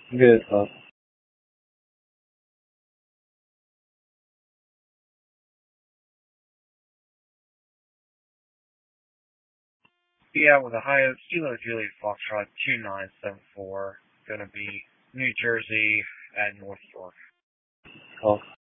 Good. Yeah, with Ohio, Kilo Juliet Foxtrot 2974, gonna be New Jersey at North York. Oh.